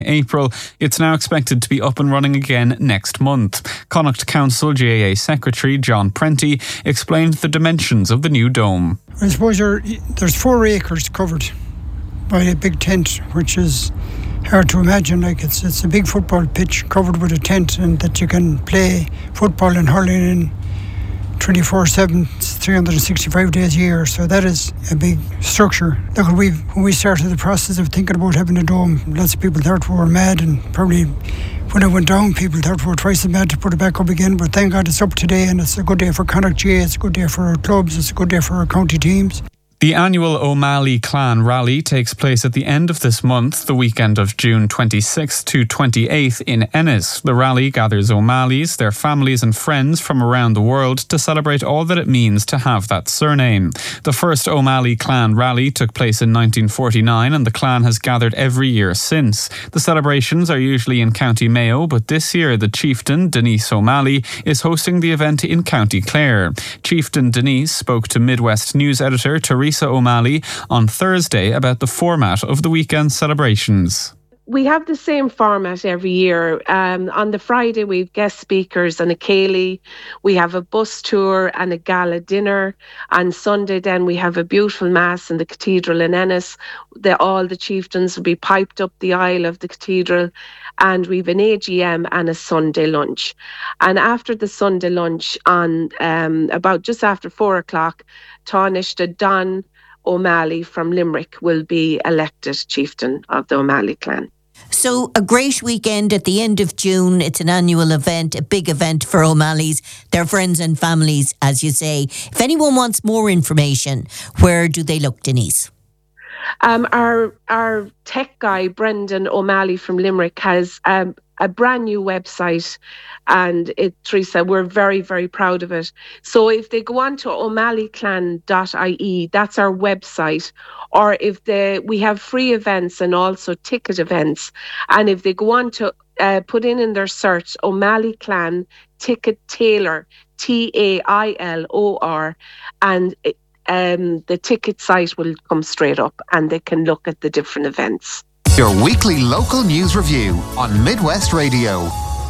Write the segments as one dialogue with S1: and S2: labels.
S1: April. It's now expected to be up and running again next month. Connacht Council GAA Secretary John Prenty explained the dimensions of the new dome.
S2: I suppose there's 4 acres covered by a big tent, which is hard to imagine. Like it's a big football pitch covered with a tent, and that you can play football and hurling in 24/7, 365 days a year. So that is a big structure. Look, when we started the process of thinking about having a dome, lots of people thought we were mad, and probably when it went down, people thought we were twice as mad to put it back up again. But thank God it's up today, and it's a good day for Connacht GAA, it's a good day for our clubs, it's a good day for our county teams.
S1: The annual O'Malley Clan Rally takes place at the end of this month, the weekend of June 26th to 28th in Ennis. The rally gathers O'Malleys, their families and friends from around the world to celebrate all that it means to have that surname. The first O'Malley Clan Rally took place in 1949 and the clan has gathered every year since. The celebrations are usually in County Mayo, but this year the chieftain, Denise O'Malley, is hosting the event in County Clare. Chieftain Denise spoke to Midwest News editor Teresa O'Malley on Thursday about the format of the weekend celebrations.
S3: We have the same format every year. On the Friday, we have guest speakers and a céilí. We have a bus tour and a gala dinner. On Sunday, then, we have a beautiful mass in the cathedral in Ennis. All the chieftains will be piped up the aisle of the cathedral. And we have an AGM and a Sunday lunch. And after the Sunday lunch, on about just after 4 o'clock, Taoiseach Don O'Malley from Limerick will be elected chieftain of the O'Malley clan.
S4: So a great weekend at the end of June. It's an annual event, a big event for O'Malleys, their friends and families, as you say. If anyone wants more information, where do they look, Denise? Our
S3: tech guy, Brendan O'Malley from Limerick, has a brand new website, and Teresa, we're very, very proud of it. So if they go on to o'malleyclan.ie, that's our website, or if we have free events and also ticket events, and if they go on to put in their search O'Malley Clan Ticket Tailor, TAILOR, and the ticket site will come straight up and they can look at the different events.
S5: Your weekly local news review on Midwest Radio.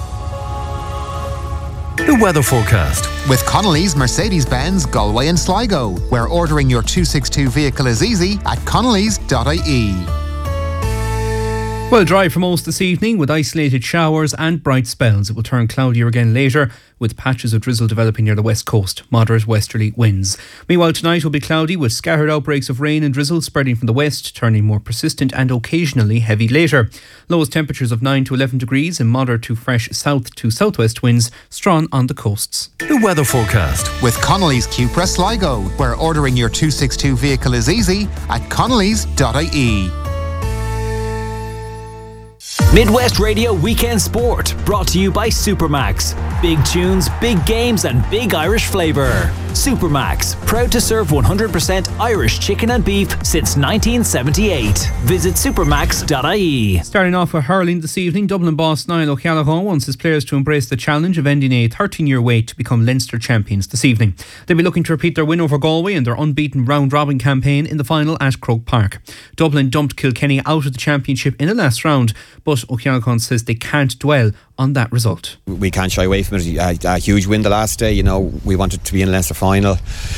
S6: The weather forecast.
S5: With Connolly's Mercedes-Benz Galway and Sligo, where ordering your 262 vehicle is easy at connellys.ie.
S7: Well, dry for most this evening with isolated showers and bright spells. It will turn cloudier again later with patches of drizzle developing near the west coast, moderate westerly winds. Meanwhile, tonight will be cloudy with scattered outbreaks of rain and drizzle spreading from the west, turning more persistent and occasionally heavy later. Lowest temperatures of 9 to 11 degrees and moderate to fresh south to southwest winds, strong on the coasts.
S6: The weather forecast.
S5: With Connolly's Cupra Sligo, where ordering your 262 vehicle is easy at connellys.ie.
S8: Midwest Radio Weekend Sport, brought to you by Supermax. Big tunes, big games and big Irish flavour. Supermax, proud to serve 100% Irish chicken and beef since 1978. Visit supermax.ie.
S7: Starting off with hurling this evening, Dublin boss Niall O'Callaghan wants his players to embrace the challenge of ending a 13-year wait to become Leinster champions this evening. They'll be looking to repeat their win over Galway and their unbeaten round-robin campaign in the final at Croke Park. Dublin dumped Kilkenny out of the championship in the last round, but O'Callaghan says they can't dwell on that result.
S9: We can't shy away from it. A huge win the last day. You know, we wanted to be in Leinster final.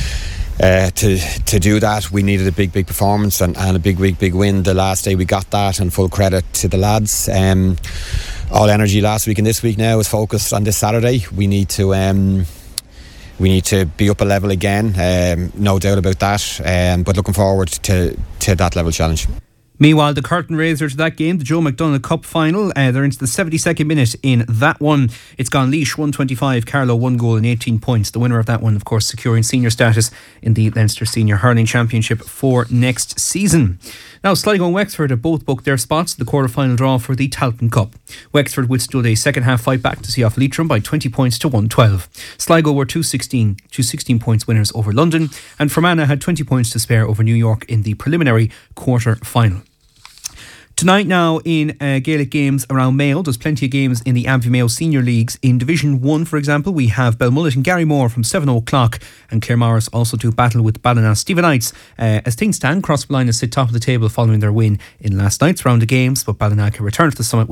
S9: To do that, we needed a big performance and a big win the last day. We got that, and full credit to the lads. All energy last week and this week now is focused on this Saturday. We need to be up a level again, no doubt about that, but looking forward to that level challenge.
S7: Meanwhile, the curtain raiser to that game, the Joe McDonagh Cup final, they're into the 72nd minute in that one. It's gone Laois 125, Carlow 1 goal and 18 points. The winner of that one, of course, securing senior status in the Leinster Senior Hurling Championship for next season. Now, Sligo and Wexford have both booked their spots in the quarter-final draw for the Tailteann Cup. Wexford withstood a second-half fight back to see off Leitrim by 20 points to 112. Sligo were 216 points winners over London, and Fermanagh had 20 points to spare over New York in the preliminary quarter-final. Tonight now in Gaelic games around Mayo, there's plenty of games in the Abbey Mayo Senior Leagues. In Division 1, for example, we have Belmullet and Garrymore from 7 o'clock, and Claremorris also do battle with Ballina. Stephenites, as things stand, Crossballina sit top of the table following their win in last night's round of games, but Ballina can return to the summit